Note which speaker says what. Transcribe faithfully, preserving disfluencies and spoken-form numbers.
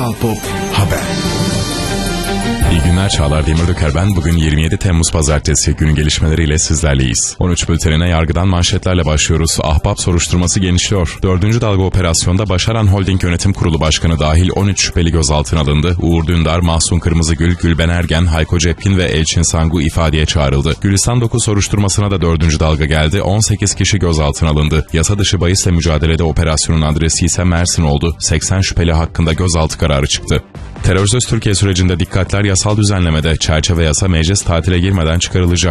Speaker 1: Kral Pop Haber.
Speaker 2: İyi günler, Çağlar Demirdöker ben. Bugün yirmi yedi Temmuz Pazartesi, günün gelişmeleriyle sizlerleyiz. on üç bültenine yargıdan manşetlerle başlıyoruz. Ahbap soruşturması genişliyor. Dördüncü dalga operasyonda Başaran Holding Yönetim Kurulu Başkanı dahil on üç şüpheli gözaltına alındı. Uğur Dündar, Mahsun Kırmızıgül, Gülben Ergen, Hayko Cepkin ve Elçin Sangu ifadeye çağrıldı. Gülistan dokuz soruşturmasına da dördüncü dalga geldi. on sekiz kişi gözaltına alındı. Yasa dışı bahisle mücadelede operasyonun adresi ise Mersin oldu. seksen şüpheli hakkında gözaltı kararı çıktı. Terörsüz Türkiye sürecinde dikkatler yasal düzenlemede. Çerçeve yasa meclis tatile girmeden çıkarılacak.